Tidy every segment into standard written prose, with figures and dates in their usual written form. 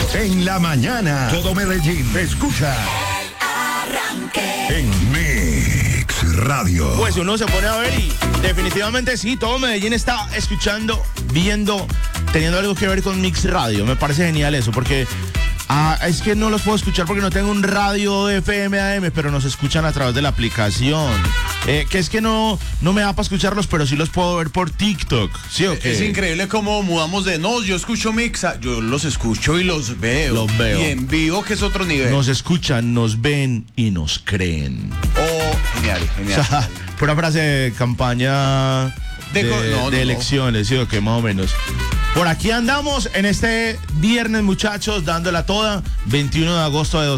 En la mañana, todo Medellín escucha El Arranque. en Mix Radio. Pues uno se pone a ver y definitivamente sí, todo Medellín está escuchando, viendo, teniendo algo que ver con Mix Radio. Me parece genial eso, porque es que no los puedo escuchar porque no tengo un radio FM AM, pero nos escuchan a través de la aplicación. Que es que no me da para escucharlos, pero sí los puedo ver por TikTok. ¿Sí o qué? Es increíble cómo mudamos de yo escucho Mixa, yo los escucho y los veo. Los veo. Y en vivo, que es otro nivel. Nos escuchan, nos ven y nos creen. Oh, genial, genial. O sea, pura frase de campaña de elecciones, ¿sí o qué? Más o menos. Por aquí andamos en este viernes, muchachos, dándola toda, 21 de agosto de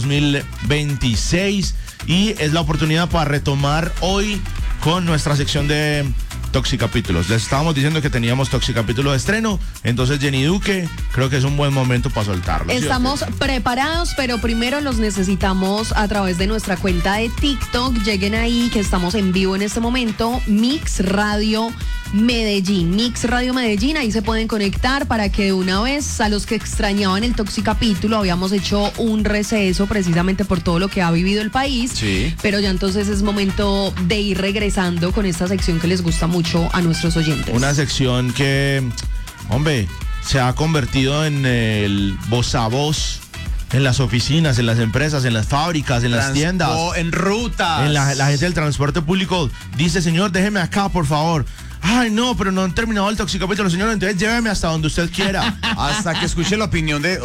2026. Y es la oportunidad para retomar hoy con nuestra sección de Toxicapítulos. Les estábamos diciendo que teníamos Toxicapítulo de estreno, entonces Jenny Duque, creo que es un buen momento para soltarlo. Estamos preparados, pero primero los necesitamos a través de nuestra cuenta de TikTok. Lleguen ahí, que estamos en vivo en este momento, Mix Radio Medellín, Mix Radio Medellín, ahí se pueden conectar para que de una vez, a los que extrañaban el Toxicapítulo, habíamos hecho un receso precisamente por todo lo que ha vivido el país, sí. Pero ya entonces es momento de ir regresando con esta sección que les gusta mucho a nuestros oyentes. Una sección que, hombre, se ha convertido en el voz a voz en las oficinas, en las empresas, en las fábricas, en las tiendas, en rutas. En la gente del transporte público dice, señor, déjeme acá, por favor. Ay, no, pero no han terminado el Toxicapítulo, señor, entonces lléveme hasta donde usted quiera. Hasta que escuche la opinión de,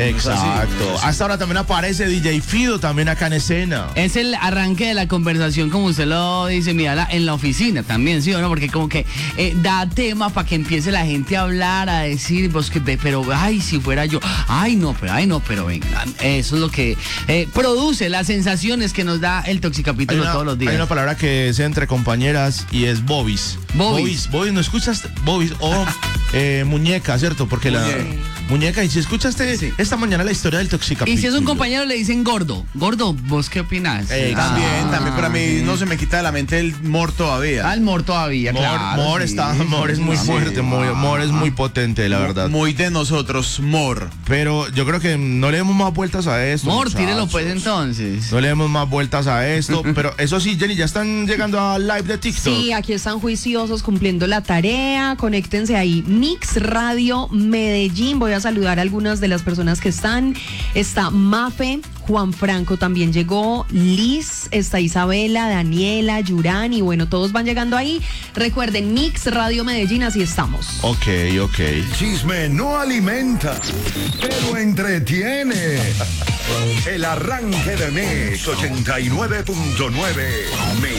Exacto. Hasta ahora también aparece DJ Fido también acá en escena. Es el arranque de la conversación, como usted lo dice, mira, en la oficina también, ¿sí o no? Porque como que da tema para que empiece la gente a hablar, a decir, pues que, pero, ay, si fuera yo, ay, no, pero venga, eso es lo que produce las sensaciones que nos da el Toxicapítulo todos los días. Hay una palabra que es entre compañeras y es bobis. Bobis, ¿no escuchas? Bobis o muñeca, ¿cierto? Porque la muñeca, y si escuchaste esta mañana la historia del Toxicapítulo. Y si es un compañero le dicen gordo, ¿vos qué opinas? También, pero a mí no se me quita de la mente el mor todavía. El mor todavía, claro. Mor es muy fuerte, Mor es muy potente, la verdad. Muy de nosotros, Mor. Pero yo creo que no le demos más vueltas a esto. Mor, tírelo pues entonces. No le demos más vueltas a esto, pero eso sí, Jenny, ya están llegando a live de TikTok. Sí, aquí están juiciosos cumpliendo la tarea, conéctense ahí, Mix Radio Medellín. Voy a saludar a algunas de las personas que están. Está Mafe, Juan Franco también llegó, Liz, está Isabela, Daniela, Yurán, y bueno, todos van llegando ahí. Recuerden, Mix Radio Medellín, así estamos. Ok. El chisme no alimenta, pero entretiene. El arranque de Mix 89.9.